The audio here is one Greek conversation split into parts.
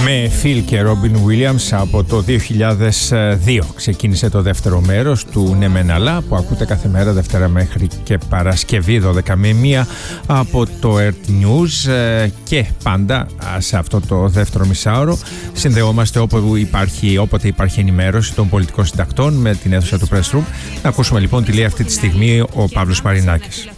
Με Phil και Robin Williams από το 2002 ξεκίνησε το δεύτερο μέρος του Ναι Μεν Αλλά, που ακούτε κάθε μέρα Δευτέρα μέχρι και Παρασκευή 12 με 1 από το Earth News, και πάντα σε αυτό το δεύτερο μισάωρο συνδεόμαστε όποτε υπάρχει ενημέρωση των πολιτικών συντακτών με την αίθουσα του Press Room. Να ακούσουμε λοιπόν τι λέει αυτή τη στιγμή ο Παύλος Μαρινάκης.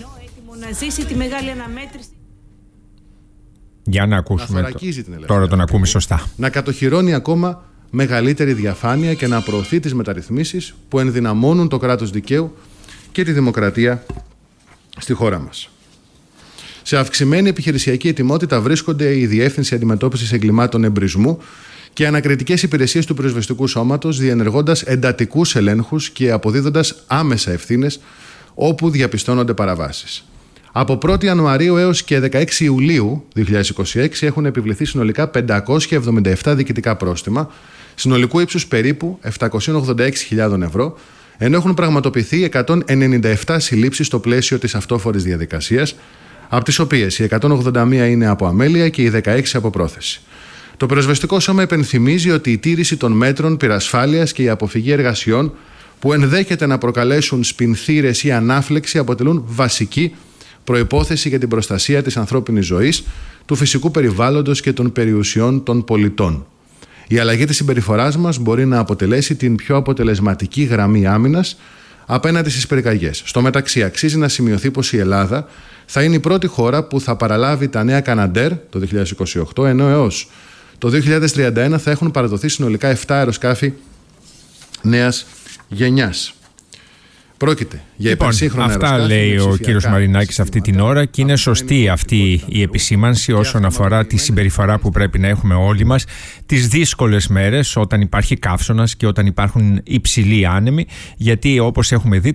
Για να ακούσουμε τώρα τον ακούμε σωστά. Να κατοχυρώνει ακόμα μεγαλύτερη διαφάνεια και να προωθεί τις μεταρρυθμίσεις που ενδυναμώνουν το κράτος δικαίου και τη δημοκρατία στη χώρα μας. Σε αυξημένη επιχειρησιακή ετοιμότητα βρίσκονται η Διεύθυνση Αντιμετώπισης Εγκλημάτων Εμπρισμού και ανακριτικές υπηρεσίες του Πυροσβεστικού Σώματος, διενεργώντας εντατικούς ελέγχους και αποδίδοντας άμεσα ευθύνες όπου διαπιστώνονται παραβάσεις. Από 1η Ιανουαρίου έως και 16 Ιουλίου 2026 έχουν επιβληθεί συνολικά 577 διοικητικά πρόστιμα, συνολικού ύψους περίπου 786.000 ευρώ, ενώ έχουν πραγματοποιηθεί 197 συλλήψεις στο πλαίσιο της αυτόφορης διαδικασίας, από τις οποίες οι 181 είναι από αμέλεια και οι 16 από πρόθεση. Το Πυροσβεστικό Σώμα υπενθυμίζει ότι η τήρηση των μέτρων πυρασφάλειας και η αποφυγή εργασιών που ενδέχεται να προκαλέσουν σπινθήρες ή ανάφλεξη αποτελούν βασική προϋπόθεση για την προστασία της ανθρώπινης ζωής, του φυσικού περιβάλλοντος και των περιουσιών των πολιτών. Η αλλαγή της συμπεριφοράς μας μπορεί να αποτελέσει την πιο αποτελεσματική γραμμή άμυνας απέναντι στις πυρκαγιές. Στο μεταξύ, αξίζει να σημειωθεί πως η Ελλάδα θα είναι η πρώτη χώρα που θα παραλάβει τα νέα Καναντέρ το 2028, ενώ έως το 2031 θα έχουν παραδοθεί συνολικά 7 αεροσκάφη νέας γενιάς. Πρόκειται για υπερσύγχρονα αυτά λέει ο κύριος Μαρινάκης αυτή την ώρα, και είναι σωστή αυτή η επισήμανση όσον αφορά τη συμπεριφορά που πρέπει να έχουμε όλοι μας τις δύσκολες μέρες όταν υπάρχει καύσωνας και όταν υπάρχουν υψηλοί άνεμοι, γιατί όπως έχουμε δει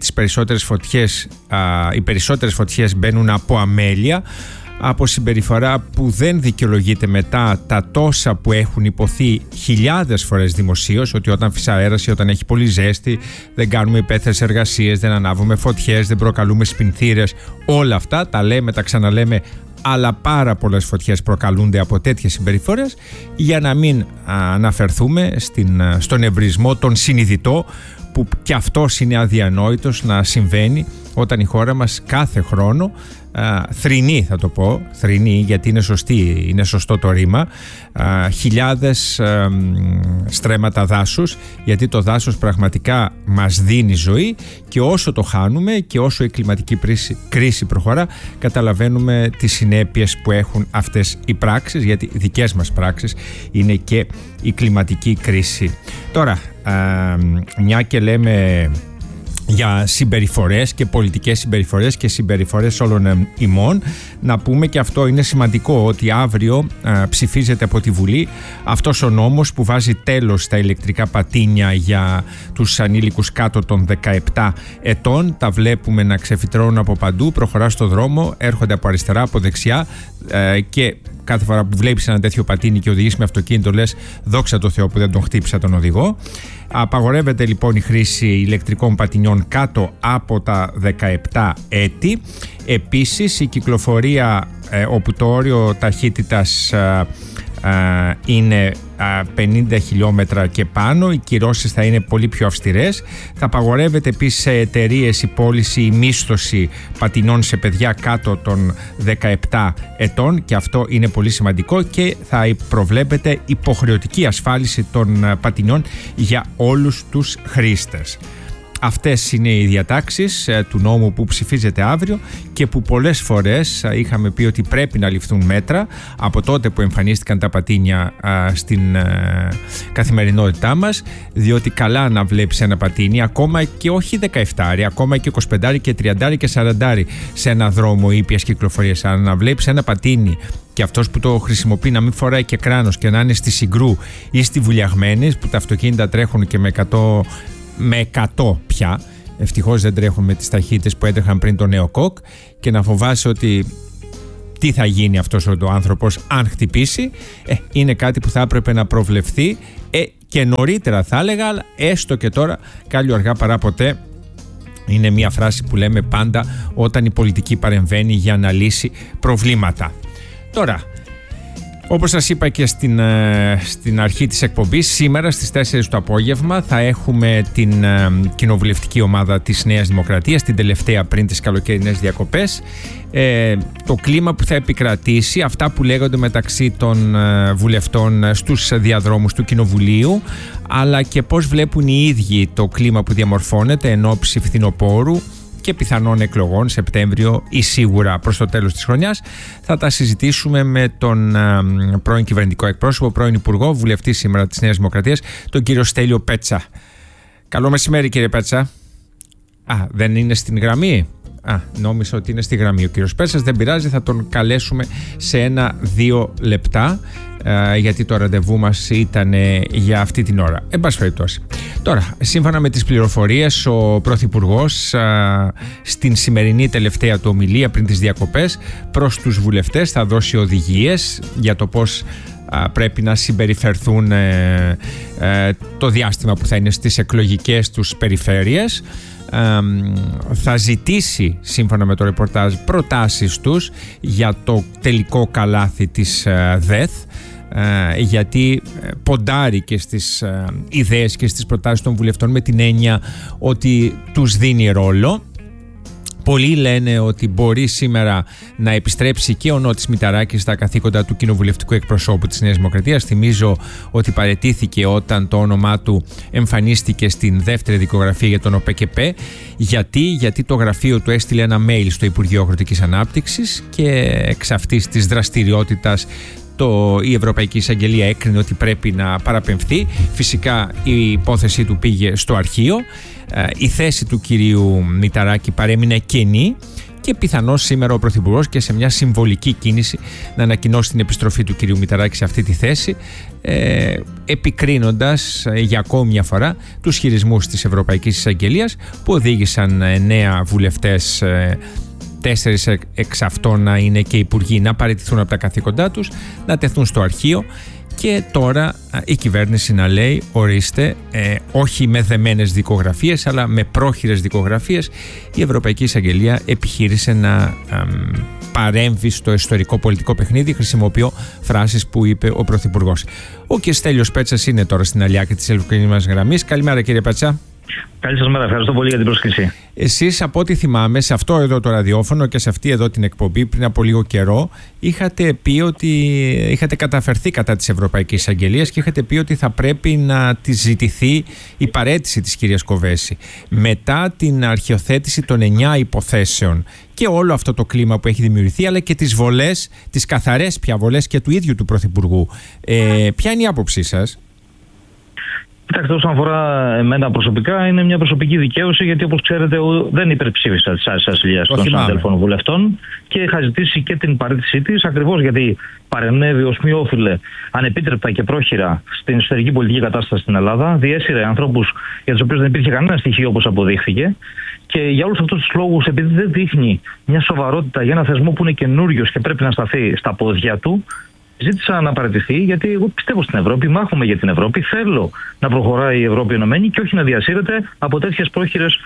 οι περισσότερες φωτιές μπαίνουν από αμέλεια, από συμπεριφορά που δεν δικαιολογείται μετά τα τόσα που έχουν υποθεί χιλιάδες φορές δημοσίως, ότι όταν φυσά αέρας ή όταν έχει πολύ ζέστη δεν κάνουμε υπαίθριες εργασίες, δεν ανάβουμε φωτιές, δεν προκαλούμε σπινθήρες. Όλα αυτά τα λέμε, τα ξαναλέμε, αλλά πάρα πολλές φωτιές προκαλούνται από τέτοιες συμπεριφορές, για να μην αναφερθούμε στον ευρισμό, τον συνειδητό, που κι αυτός είναι αδιανόητος να συμβαίνει όταν η χώρα μας κάθε χρόνο θρηνεί, θα το πω, θρηνεί γιατί είναι σωστό το ρήμα, χιλιάδες στρέμματα δάσους, γιατί το δάσος πραγματικά μας δίνει ζωή, και όσο το χάνουμε και όσο η κλιματική κρίση προχωρά, καταλαβαίνουμε τις συνέπειες που έχουν αυτές οι πράξεις, γιατί δικές μας πράξεις είναι και η κλιματική κρίση. Τώρα, μια και λέμε για συμπεριφορές και πολιτικές συμπεριφορές και συμπεριφορές όλων ημών, να πούμε, και αυτό είναι σημαντικό, ότι αύριο ψηφίζεται από τη Βουλή αυτός ο νόμος που βάζει τέλος στα ηλεκτρικά πατίνια για τους ανήλικους κάτω των 17 ετών. Τα βλέπουμε να ξεφυτρώνουν από παντού, προχωρά στο δρόμο, έρχονται από αριστερά, από δεξιά, και κάθε φορά που βλέπεις ένα τέτοιο πατίνι και οδηγείς με αυτοκίνητο, λες δόξα τω Θεώ που δεν τον χτύπησα τον οδηγό. Απαγορεύεται λοιπόν η χρήση ηλεκτρικών πατινιών κάτω από τα 17 έτη. Επίσης η κυκλοφορία όπου το όριο ταχύτητας είναι 50 χιλιόμετρα και πάνω, οι κυρώσεις θα είναι πολύ πιο αυστηρές. Θα απαγορεύεται επίσης σε εταιρείες η πώληση ή μίσθωση πατινών σε παιδιά κάτω των 17 ετών, και αυτό είναι πολύ σημαντικό, και θα προβλέπεται υποχρεωτική ασφάλιση των πατινιών για όλους τους χρήστες. Αυτές είναι οι διατάξεις του νόμου που ψηφίζεται αύριο, και που πολλές φορές είχαμε πει ότι πρέπει να ληφθούν μέτρα από τότε που εμφανίστηκαν τα πατίνια στην καθημερινότητά μας, διότι καλά να βλέπεις ένα πατίνι, ακόμα και όχι 17, ακόμα και 25 και 30 και 40 σε ένα δρόμο ήπιας κυκλοφορίας, αλλά να βλέπεις ένα πατίνι και αυτός που το χρησιμοποιεί να μην φοράει και κράνος και να είναι στη Συγκρού ή στη Βουλιαγμένη, που τα αυτοκίνητα τρέχουν και με 100 πια, ευτυχώς δεν τρέχουν με τις ταχύτητες που έτρεχαν πριν το νέο κοκ, και να φοβάσαι ότι τι θα γίνει αυτός ο άνθρωπος αν χτυπήσει, είναι κάτι που θα έπρεπε να προβλεφθεί και νωρίτερα, θα έλεγα, αλλά έστω και τώρα, κάλλιο αργά παρά ποτέ. Είναι μια φράση που λέμε πάντα όταν η πολιτική παρεμβαίνει για να λύσει προβλήματα. Τώρα, Όπως σας είπα και στην αρχή της εκπομπής, σήμερα στις 4 το απόγευμα θα έχουμε την κοινοβουλευτική ομάδα της Νέας Δημοκρατίας, την τελευταία πριν τις καλοκαιρινές διακοπές. Το κλίμα που θα επικρατήσει, αυτά που λέγονται μεταξύ των βουλευτών στους διαδρόμους του Κοινοβουλίου, αλλά και πώς βλέπουν οι ίδιοι το κλίμα που διαμορφώνεται εν ώψη φθινοπόρου και πιθανών εκλογών Σεπτέμβριο ή σίγουρα προς το τέλος της χρονιάς. Θα τα συζητήσουμε με τον πρώην κυβερνητικό εκπρόσωπο, πρώην Υπουργό, βουλευτή σήμερα της Νέας Δημοκρατίας, τον κύριο Στέλιο Πέτσα. Καλό μεσημέρι, κύριε Πέτσα. Δεν είναι στην γραμμή. Νόμιζα ότι είναι στη γραμμή ο κύριος Πέτσας. Δεν πειράζει, θα τον καλέσουμε σε 1-2 λεπτά, γιατί το ραντεβού μας ήταν για αυτή την ώρα. Εν πάση περιπτώσει. Τώρα, σύμφωνα με τις πληροφορίες, ο Πρωθυπουργός στην σημερινή τελευταία του ομιλία πριν τις διακοπές προς τους βουλευτές θα δώσει οδηγίες για το πώς πρέπει να συμπεριφερθούν το διάστημα που θα είναι στις εκλογικές τους περιφέρειες. Θα ζητήσει, σύμφωνα με το ρεπορτάζ, προτάσεις τους για το τελικό καλάθι της ΔΕΘ, γιατί ποντάρει και στις ιδέες και στις προτάσεις των βουλευτών με την έννοια ότι τους δίνει ρόλο. Πολλοί λένε ότι μπορεί σήμερα να επιστρέψει και ο Νότης Μηταράκης στα καθήκοντα του κοινοβουλευτικού εκπροσώπου της Νέας Δημοκρατίας. Θυμίζω ότι παραιτήθηκε όταν το όνομά του εμφανίστηκε στην δεύτερη δικογραφία για τον ΟΠΕΚΕΠΕ. Γιατί το γραφείο του έστειλε ένα mail στο Υπουργείο Αγροτικής Ανάπτυξης και εξ αυτής της δραστηριότητας η Ευρωπαϊκή Εισαγγελία έκρινε ότι πρέπει να παραπεμφθεί. Φυσικά η υπόθεσή του πήγε στο αρχείο. Η θέση του κυρίου Μηταράκη παρέμεινε κενή και πιθανώς σήμερα ο Πρωθυπουργός και σε μια συμβολική κίνηση να ανακοινώσει την επιστροφή του κυρίου Μηταράκη σε αυτή τη θέση, επικρίνοντας για ακόμη μια φορά τους χειρισμούς της Ευρωπαϊκής Εισαγγελίας που οδήγησαν 9 βουλευτές, 4 εξ αυτών να είναι και υπουργοί, να παραιτηθούν από τα καθήκοντά τους, να τεθούν στο αρχείο. Και τώρα η κυβέρνηση να λέει, ορίστε, όχι με δεμένες δικογραφίες αλλά με πρόχειρες δικογραφίες, η Ευρωπαϊκή Εισαγγελία επιχείρησε να παρέμβει στο ιστορικό πολιτικό παιχνίδι. Χρησιμοποιώ φράσεις που είπε ο Πρωθυπουργός. Ο κ. Στέλιος Πέτσας είναι τώρα στην άλλη άκρη της τηλεφωνικής μας γραμμής. Καλημέρα, κύριε Πέτσα. Καλή σας μέρα, ευχαριστώ πολύ για την πρόσκληση. Εσείς, από ό,τι θυμάμαι, σε αυτό εδώ το ραδιόφωνο και σε αυτή εδώ την εκπομπή πριν από λίγο καιρό, είχατε πει ότι είχατε καταφερθεί κατά της Ευρωπαϊκής Εισαγγελίας και είχατε πει ότι θα πρέπει να της ζητηθεί η παραίτηση της κυρίας Κοβέση. Μετά την αρχιοθέτηση των 9 υποθέσεων και όλο αυτό το κλίμα που έχει δημιουργηθεί, αλλά και τις βολές, τις καθαρές πια βολές και του ίδιου του Πρωθυπουργού, ποια είναι η άποψή σας? Κοιτάξτε, όσον αφορά εμένα προσωπικά, είναι μια προσωπική δικαίωση, γιατί όπως ξέρετε δεν υπερψήφισα τις άρσεις ασυλίας των συναδέλφων βουλευτών και είχα ζητήσει και την παραίτησή της, ακριβώς γιατί παρενέβη ως μη όφιλε, ανεπίτρεπτα και πρόχειρα στην εσωτερική πολιτική κατάσταση στην Ελλάδα, διέσυρε ανθρώπους για τους οποίους δεν υπήρχε κανένα στοιχείο, όπως αποδείχθηκε. Και για όλους αυτούς τους λόγους, επειδή δεν δείχνει μια σοβαρότητα για ένα θεσμό που είναι καινούριος και πρέπει να σταθεί στα πόδια του, ζήτησα να παραιτηθεί, γιατί εγώ πιστεύω στην Ευρώπη, μάχομαι για την Ευρώπη, θέλω να προχωράει η Ευρώπη ενωμένη και όχι να διασύρεται από τέτοιες πρόχειρες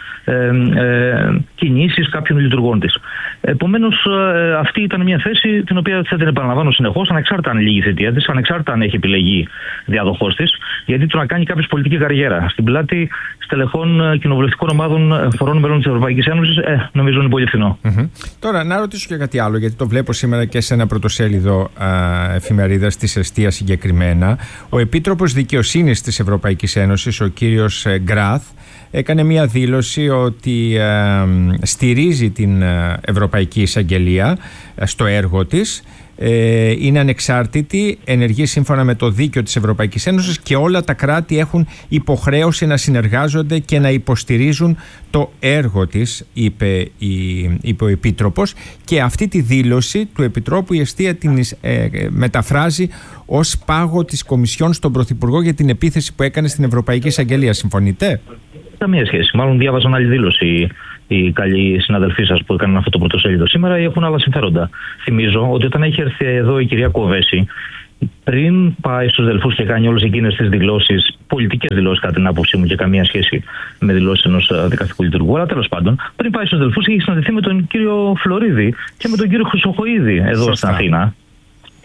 κινήσεις κάποιων λειτουργών της. Επομένως, αυτή ήταν μια θέση την οποία θα την επαναλαμβάνω συνεχώς, ανεξάρτητα αν λύγει η θητεία της, ανεξάρτητα αν έχει επιλεγεί διαδοχός της, γιατί το να κάνει κάποιος πολιτική καριέρα στην πλάτη στελεχών κοινοβουλευτικών ομάδων φορών μελών της Ευρωπαϊκής Ένωσης, νομίζω είναι πολύ φθηνό. Τώρα, να ρωτήσω και κάτι άλλο, γιατί το βλέπω σήμερα και σε ένα πρωτοσέλιδο εφημερίδας της Εστίας συγκεκριμένα. Ο Επίτροπος Δικαιοσύνης της Ευρωπαϊκής Ένωσης, ο κύριος Γκράθ, έκανε μια δήλωση ότι στηρίζει την Ευρωπαϊκή Εισαγγελία στο έργο της, είναι ανεξάρτητη, ενεργεί σύμφωνα με το δίκαιο της Ευρωπαϊκής Ένωσης και όλα τα κράτη έχουν υποχρέωση να συνεργάζονται και να υποστηρίζουν το έργο της, είπε ο Επίτροπος, και αυτή τη δήλωση του Επιτρόπου η Εστία την μεταφράζει ως πάγο της Κομισιόν στον Πρωθυπουργό για την επίθεση που έκανε στην Ευρωπαϊκή Εισαγγελία. Συμφωνείτε? Καμία σχέση. Μάλλον διάβαζαν άλλη δήλωση οι καλοί συναδελφοί σας που έκαναν αυτό το πρωτοσέλιδο σήμερα, ή έχουν άλλα συμφέροντα. Θυμίζω ότι όταν έχει έρθει εδώ η κυρία Κοβέση, πριν πάει στους αδελφούς και κάνει όλες εκείνες τις δηλώσεις, πολιτικές δηλώσεις κατά την άποψή μου και καμία σχέση με δηλώσεις ενός δικαστικού λειτουργού, αλλά τέλος πάντων, πριν πάει στους αδελφούς είχε συναντηθεί με τον κύριο Φλωρίδη και με τον κύριο Χρυσοχοΐδη εδώ στην Αθήνα.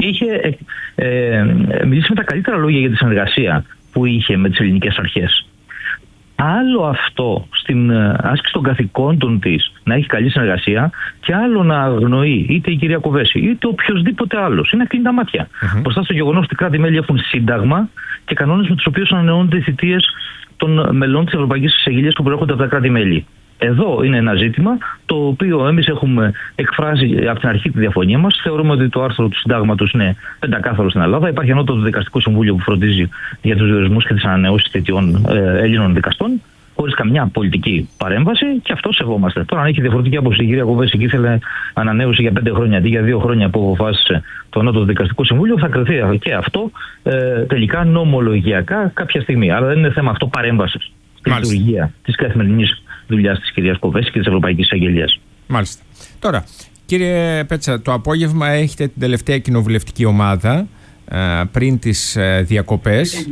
είχε μιλήσει με τα καλύτερα λόγια για τη συνεργασία που είχε με τις ελληνικές αρχές. Άλλο αυτό στην άσκηση των καθηκόντων της να έχει καλή συνεργασία, και άλλο να αγνοεί είτε η κυρία Κοβέση είτε οποιοδήποτε άλλος. Είναι να κλείνει τα μάτια μπροστά στο γεγονός ότι κράτη-μέλη έχουν σύνταγμα και κανόνες με τους οποίους ανανεώνονται οι θητείες των μελών της Ευρωπαϊκής Εισαγγελίας που προέρχονται από τα κράτη-μέλη. Εδώ είναι ένα ζήτημα το οποίο εμείς έχουμε εκφράσει από την αρχή τη διαφωνία μας. Θεωρούμε ότι το άρθρο του συντάγματος είναι πεντακάθαρο στην Ελλάδα. Υπάρχει ανώτατο δικαστικό συμβούλιο που φροντίζει για τους διορισμούς και τις ανανεώσεις θητιών Έλληνων δικαστών, χωρίς καμιά πολιτική παρέμβαση, και αυτό σεβόμαστε. Τώρα, αν έχει διαφορετική άποψη η κυρία Κοβέση και ήθελε ανανέωση για 5 χρόνια αντί για 2 χρόνια που αποφάσισε το ανώτατο δικαστικό συμβούλιο, θα κριθεί και αυτό τελικά νομολογιακά κάποια στιγμή. Αλλά δεν είναι θέμα αυτό παρέμβασης στη λειτουργία της καθημερινής δουλειάς της κυρίας Κοβέση και της Ευρωπαϊκής Εισαγγελίας. Μάλιστα. Τώρα, κύριε Πέτσα, το απόγευμα έχετε την τελευταία κοινοβουλευτική ομάδα πριν τις διακοπές.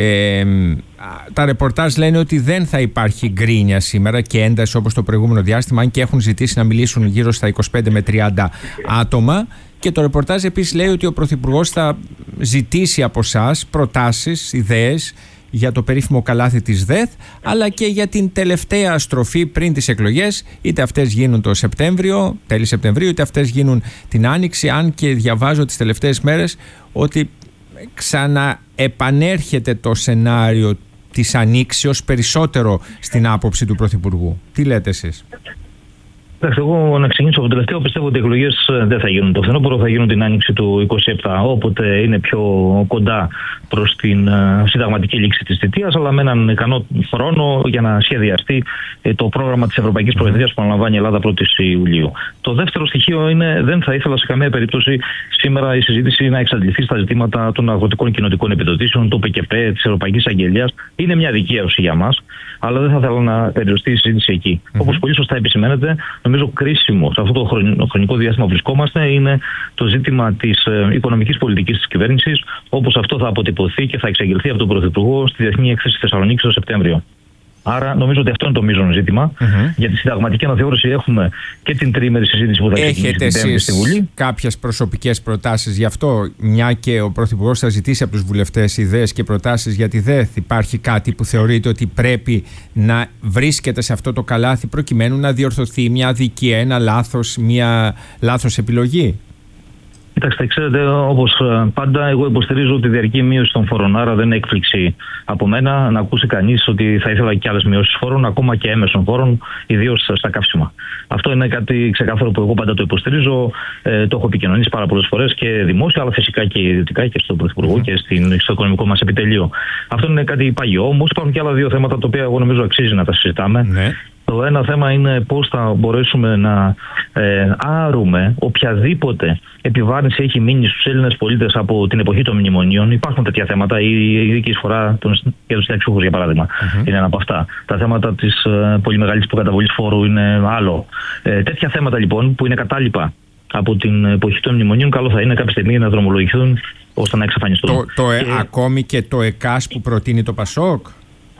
Τα ρεπορτάζ λένε ότι δεν θα υπάρχει γκρίνια σήμερα και ένταση όπως το προηγούμενο διάστημα, αν και έχουν ζητήσει να μιλήσουν γύρω στα 25 με 30 άτομα. Και το ρεπορτάζ επίσης λέει ότι ο Πρωθυπουργός θα ζητήσει από εσάς προτάσεις, ιδέες για το περίφημο καλάθι της ΔΕΘ, αλλά και για την τελευταία στροφή πριν τις εκλογές, είτε αυτές γίνουν το Σεπτέμβριο, τέλη Σεπτεμβρίου, είτε αυτές γίνουν την Άνοιξη, αν και διαβάζω τις τελευταίες μέρες ότι ξαναεπανέρχεται το σενάριο της ανοίξεως περισσότερο στην άποψη του Πρωθυπουργού. Τι λέτε εσείς? Εντάξει, εγώ να ξεκινήσω από το τελευταίο. Πιστεύω ότι οι εκλογές δεν θα γίνουν το φθινόπωρο, θα γίνουν την άνοιξη του 27, όποτε είναι πιο κοντά προς την συνταγματική λήξη της θητείας, αλλά με έναν ικανό χρόνο για να σχεδιαστεί το πρόγραμμα της Ευρωπαϊκής Προεδρίας που αναλαμβάνει η Ελλάδα 1η Ιουλίου. Το δεύτερο στοιχείο είναι, δεν θα ήθελα σε καμία περίπτωση σήμερα η συζήτηση να εξαντληθεί στα ζητήματα των αγροτικών κοινοτικών επιδοτήσεων, του ΠΚΠ, της Ευρωπαϊκής Αγγελίας. Είναι μια δικαίωση για μας, αλλά δεν θα ήθελα να περιοριστεί η συζήτηση εκεί. Όπως πολύ σωστά επισημαίνεται, νομίζω κρίσιμο σε αυτό το χρονικό διάστημα που βρισκόμαστε είναι το ζήτημα της οικονομικής πολιτικής της κυβέρνησης, όπως αυτό θα αποτυπωθεί και θα εξαγγελθεί από τον Πρωθυπουργό στη Διεθνή Έκθεση Θεσσαλονίκης το Σεπτέμβριο. Άρα νομίζω ότι αυτό είναι το μείζον ζήτημα. Για τη συνταγματική αναθεώρηση έχουμε και την τριήμερη συζήτηση που θα ξεκινήσει την Πέμπτη στη Βουλή. Έχετε κάποιες προσωπικές προτάσεις γι' αυτό, μια και ο Πρωθυπουργός θα ζητήσει από τους βουλευτές ιδέες και προτάσεις για τη ΔΕΘ? Υπάρχει κάτι που θεωρείτε ότι πρέπει να βρίσκεται σε αυτό το καλάθι προκειμένου να διορθωθεί μια αδικία, ένα λάθος, μια λάθος επιλογή? Κοιτάξτε, ξέρετε, όπως πάντα, εγώ υποστηρίζω τη διαρκή μείωση των φόρων. Άρα δεν είναι έκπληξη από μένα να ακούσει κανείς ότι θα ήθελα και άλλες μειώσεις φόρων, ακόμα και έμεσων φόρων, ιδίως στα καύσιμα. Αυτό είναι κάτι ξεκάθαρο που εγώ πάντα το υποστηρίζω. Το έχω επικοινωνήσει πάρα πολλές φορές και δημόσια, αλλά φυσικά και ιδιωτικά και στον Πρωθυπουργό και στο οικονομικό μας επιτελείο. Αυτό είναι κάτι παγιό. Όμως υπάρχουν και άλλα δύο θέματα τα οποία εγώ νομίζω αξίζει να τα συζητάμε. Ναι. Το ένα θέμα είναι πώς θα μπορέσουμε να άρουμε οποιαδήποτε επιβάρυνση έχει μείνει στους Έλληνες πολίτες από την εποχή των μνημονίων. Υπάρχουν τέτοια θέματα. Η ειδική εισφορά για τους συνταξιούχους, για παράδειγμα, είναι ένα από αυτά. Τα θέματα της πολύ μεγάλης υποκαταβολής φόρου είναι άλλο. Τέτοια θέματα λοιπόν που είναι κατάλοιπα από την εποχή των μνημονίων, καλό θα είναι κάποια στιγμή να δρομολογηθούν ώστε να εξαφανιστούν. Ακόμη και το ΕΚΑΣ που προτείνει το ΠΑΣΟΚ?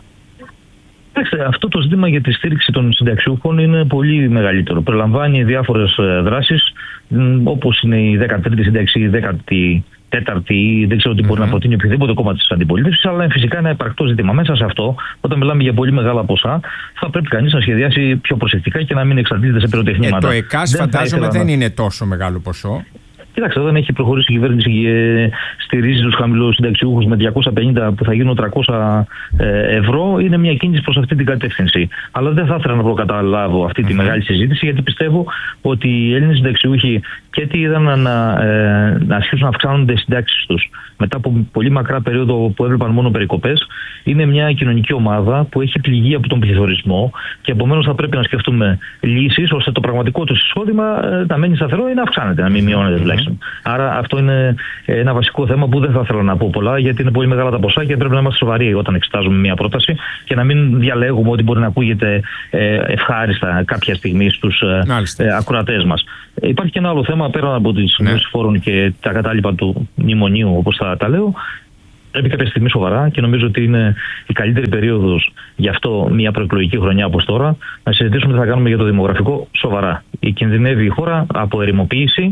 Αυτό το ζήτημα για τη στήριξη των συνταξιούχων είναι πολύ μεγαλύτερο. Περιλαμβάνει διάφορες δράσεις, όπως είναι η 13η σύνταξη, η 14η, ή δεν ξέρω τι μπορεί να προτείνει οποιοδήποτε κόμμα της αντιπολίτευσης, αλλά είναι φυσικά ένα υπαρκτό ζήτημα. Μέσα σε αυτό, όταν μιλάμε για πολύ μεγάλα ποσά, θα πρέπει κανείς να σχεδιάσει πιο προσεκτικά και να μην εξαντλείται σε πυροτεχνήματα. Το ΕΚΑΣ φαντάζομαι δεν είναι τόσο μεγάλο ποσό. Κοιτάξτε, όταν έχει προχωρήσει η κυβέρνηση και στηρίζει τους χαμηλούς συνταξιούχους με 250 που θα γίνουν 300 ευρώ, είναι μια κίνηση προς αυτή την κατεύθυνση. Αλλά δεν θα ήθελα να προκαταλάβω αυτή τη μεγάλη συζήτηση, γιατί πιστεύω ότι οι Έλληνες συνταξιούχοι και τι είδαν να αρχίσουν να αυξάνονται οι συντάξεις τους μετά από πολύ μακρά περίοδο που έβλεπαν μόνο περικοπές, είναι μια κοινωνική ομάδα που έχει πληγεί από τον πληθωρισμό και επομένως θα πρέπει να σκεφτούμε λύσεις ώστε το πραγματικό τους εισόδημα να μένει σταθερό ή να αυξάνεται, να μην μειώνεται τουλάχιστον. Άρα αυτό είναι ένα βασικό θέμα που δεν θα ήθελα να πω πολλά, γιατί είναι πολύ μεγάλα τα ποσά και πρέπει να είμαστε σοβαροί όταν εξετάζουμε μια πρόταση και να μην διαλέγουμε ότι μπορεί να ακούγεται ευχάριστα κάποια στιγμή στους ακροατές μας. Υπάρχει και ένα άλλο θέμα πέρα από τις μειώσεις φόρων και τα κατάλοιπα του μνημονίου, όπως τα λέω. Πρέπει κάποια στιγμή σοβαρά, και νομίζω ότι είναι η καλύτερη περίοδος γι' αυτό μια προεκλογική χρονιά όπως τώρα, να συζητήσουμε τι θα κάνουμε για το δημογραφικό σοβαρά. Κινδυνεύει η χώρα από ερημοποίηση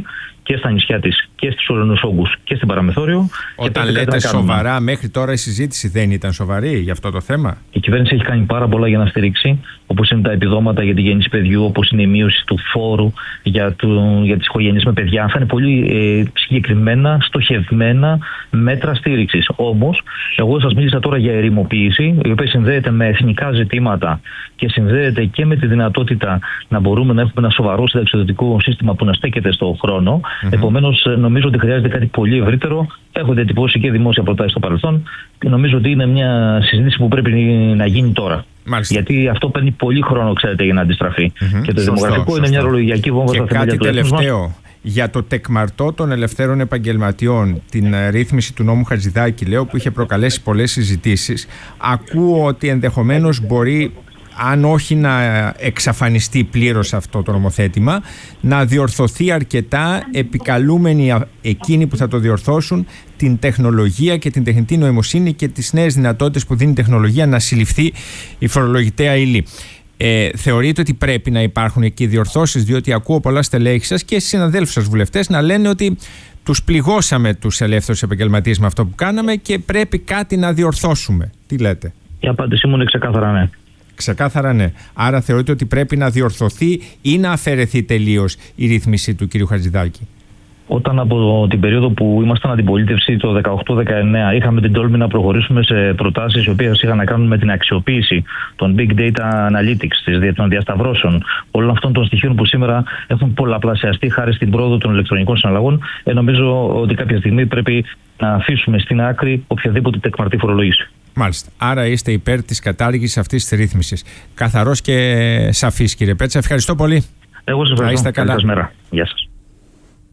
και στα νησιά της και στους ουρανούς όγκους και στην Παραμεθόριο. Όταν λέτε σοβαρά, μέχρι τώρα η συζήτηση δεν ήταν σοβαρή για αυτό το θέμα? Η κυβέρνηση έχει κάνει πάρα πολλά για να στηρίξει, όπως είναι τα επιδόματα για τη γέννηση παιδιού, όπως είναι η μείωση του φόρου για τις οικογένειες με παιδιά. Αυτά είναι πολύ συγκεκριμένα, στοχευμένα μέτρα στήριξης. Όμως, εγώ σας μίλησα τώρα για ερημοποίηση, η οποία συνδέεται με εθνικά ζητήματα και συνδέεται και με τη δυνατότητα να μπορούμε να έχουμε ένα σοβαρό συνταξιοδοτικό σύστημα που να στέκεται στον χρόνο. Επομένως, νομίζω ότι χρειάζεται κάτι πολύ ευρύτερο. Έχω διατυπώσει και δημόσια προτάσεις στο παρελθόν και νομίζω ότι είναι μια συζήτηση που πρέπει να γίνει τώρα. Μάλιστα. Γιατί αυτό παίρνει πολύ χρόνο, ξέρετε, για να αντιστραφεί. Και το δημογραφικό είναι μια ορολογιακή βόμβα στα θεμέλια του έθνους μας. Κάτι τελευταίο. Για το τεκμαρτό των ελευθέρων επαγγελματιών, την ρύθμιση του νόμου Χατζηδάκη, λέω, που είχε προκαλέσει πολλές συζητήσεις, ακούω ότι ενδεχομένως μπορεί, αν όχι να εξαφανιστεί πλήρως αυτό το νομοθέτημα, να διορθωθεί αρκετά, επικαλούμενοι εκείνοι που θα το διορθώσουν την τεχνολογία και την τεχνητή νοημοσύνη και τις νέες δυνατότητες που δίνει η τεχνολογία να συλληφθεί η φορολογητέα ύλη. Θεωρείτε ότι πρέπει να υπάρχουν εκεί διορθώσεις? Διότι ακούω πολλά στελέχη σας και συναδέλφους σας βουλευτές να λένε ότι τους πληγώσαμε τους ελεύθερους επαγγελματίες με αυτό που κάναμε και πρέπει κάτι να διορθώσουμε. Τι λέτε? Η απάντησή μου είναι ξεκάθαρα ναι. Ξεκάθαρα ναι. Άρα θεωρείτε ότι πρέπει να διορθωθεί ή να αφαιρεθεί τελείως η ρύθμιση του κ. Χατζηδάκη? Όταν από την περίοδο που ήμασταν αντιπολίτευση το 18-19 είχαμε την τόλμη να προχωρήσουμε σε προτάσεις οι οποίες είχαν να κάνουν με την αξιοποίηση των big data analytics, των διασταυρώσεων, όλων αυτών των στοιχείων που σήμερα έχουν πολλαπλασιαστεί χάρη στην πρόοδο των ηλεκτρονικών συναλλαγών, νομίζω ότι κάποια στιγμή πρέπει να αφήσουμε στην άκρη οποιαδήποτε τεκμαρτή φορολόγηση. Μάλιστα. Άρα είστε υπέρ της κατάργησης αυτής της ρύθμισης. Καθαρός και σαφής, κύριε Πέτσα. Ευχαριστώ πολύ. Εγώ σας ευχαριστώ. Καλή σας μέρα. Γεια σας.